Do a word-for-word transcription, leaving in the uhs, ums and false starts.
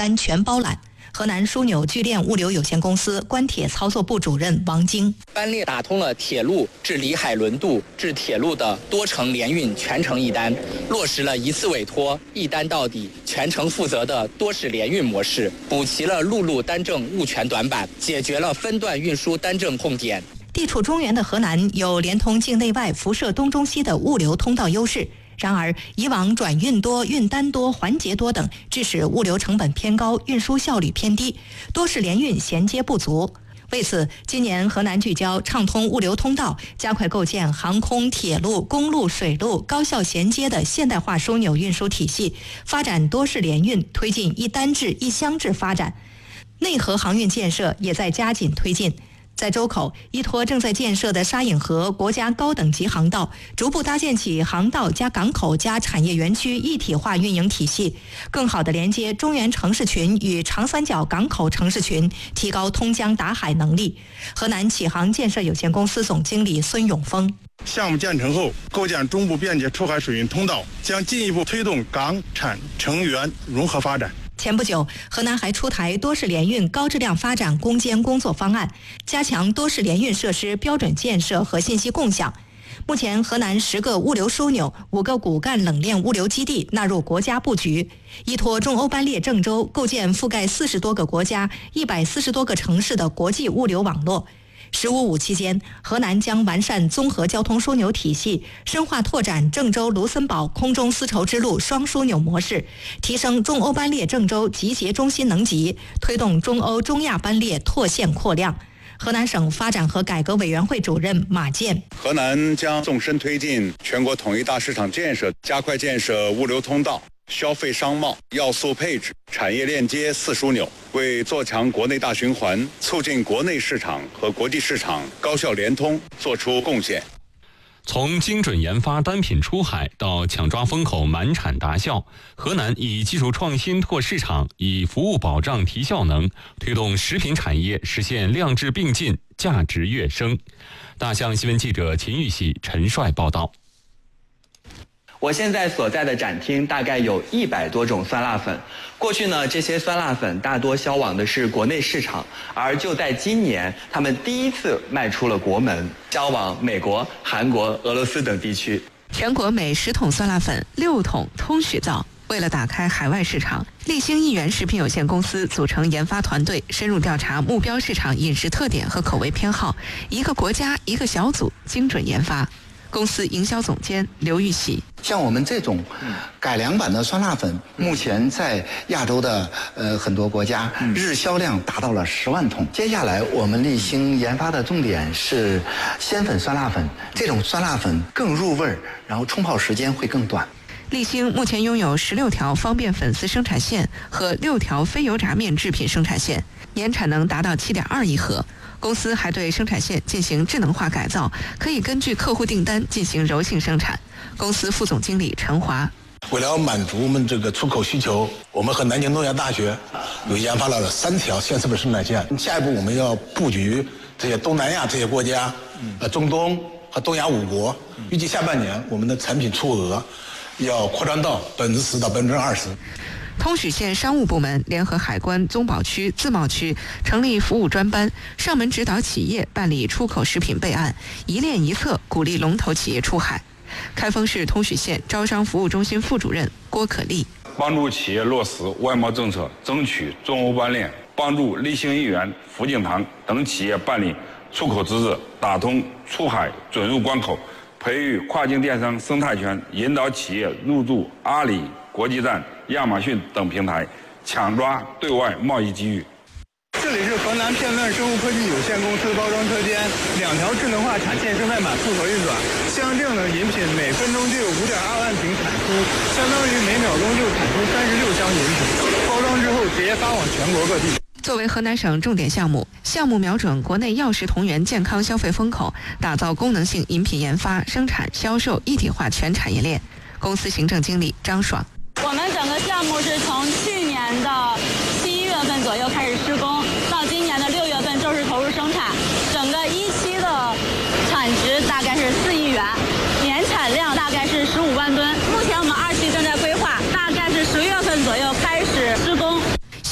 单全包揽。河南枢纽聚链物流有限公司关铁操作部主任王晶， 班列打通了铁路至里海轮渡至铁路的多程联运全程一单，落实了一次委托一单到底全程负责的多式联运模式，补齐了陆路单证物权短板，解决了分段运输单证痛点。 地处中原的河南有连通境内外、辐射东中西的物流通道优势。然而，以往转运多、运单多、环节多等，致使物流成本偏高，运输效率偏低，多式联运衔接不足。为此，今年河南聚焦畅通物流通道，加快构建航空、铁路、公路、水路高效衔接的现代化枢纽运输体系，发展多式联运，推进一单制、一箱制发展。内河航运建设也在加紧推进。在周口，依托正在建设的沙引河国家高等级航道，逐步搭建起航道加港口加产业园区一体化运营体系，更好地连接中原城市群与长三角港口城市群，提高通江达海能力。河南启航建设有限公司总经理孙永峰， 项目建成后，构建中部便捷出海水运通道，将进一步推动港产成员融合发展。 前不久，河南还出台多式联运高质量发展攻坚工作方案，加强多式联运设施标准建设和信息共享。目前，河南十个物流枢纽、五个骨干冷链物流基地纳入国家布局，依托中欧班列郑州，构建覆盖四十多个国家、一百四十多个城市的国际物流网络。十五五期间，河南将完善综合交通枢纽体系，深化拓展郑州卢森堡空中丝绸之路双枢纽模式，提升中欧班列郑州集结中心能级，推动中欧中亚班列拓线扩量。河南省发展和改革委员会主任马健， 河南将纵深推进全国统一大市场建设，加快建设物流通道、消费商贸、要素配置、产业链接四枢纽，为做强国内大循环、促进国内市场和国际市场高效联通做出贡献。 从精准研发单品出海到抢抓风口满产达效，河南以技术创新拓市场，以服务保障提效能，推动食品产业实现量质并进、价值跃升。大象新闻记者秦玉喜、陈帅报道。 我现在所在的展厅大概有一百多种酸辣粉。过去呢，这些酸辣粉大多销往的是国内市场，而就在今年，他们第一次迈出了国门，销往美国、韩国、俄罗斯等地区。 全国每十桶酸辣粉六桶通许造。为了打开海外市场，立星益源食品有限公司组成研发团队，深入调查目标市场饮食特点和口味偏好，一个国家一个小组精准研发。公司营销总监刘玉喜， 像我们这种改良版的酸辣粉，目前在亚洲的呃很多国家日销量达到了十万桶。接下来我们立星研发的重点是鲜粉酸辣粉，这种酸辣粉更入味儿，然后冲泡时间会更短。 立星目前拥有十六条方便粉丝生产线和六条非油炸面制品生产线，年产能达到七点二亿盒。公司还对生产线进行智能化改造，可以根据客户订单进行柔性生产。公司副总经理陈华， 为了满足我们这个出口需求，我们和南京农业大学又研发了三条鲜食粉生产线。下一步我们要布局这些东南亚这些国家，呃，中东和东亚五国。预计下半年我们的产品出口额要扩张到百分之十到百分之二十。 通许县商务部门联合海关综保区自贸区成立服务专班，上门指导企业办理出口食品备案，一链一策鼓励龙头企业出海。开封市通许县招商服务中心副主任郭可丽， 帮助企业落实外贸政策，争取中欧班列，帮助立星益源、福景堂等企业办理出口资质，打通出海准入关口，培育跨境电商生态圈，引导企业入驻阿里、国际站、亚马逊等平台，抢抓对外贸易机遇。 这里是河南片段生物科技有限公司包装车间，两条智能化产线生态码复合运转，乡镇的饮品每分钟就有五点二万瓶产出，相当于每秒钟就产出三十六箱饮品。包装之后直接发往全国各地。 作为河南省重点项目，项目瞄准国内药食同源健康消费风口，打造功能性饮品研发、生产、销售一体化全产业链。公司行政经理张爽， 我们整个项目是从去年的七月份左右开始施工，到今年的六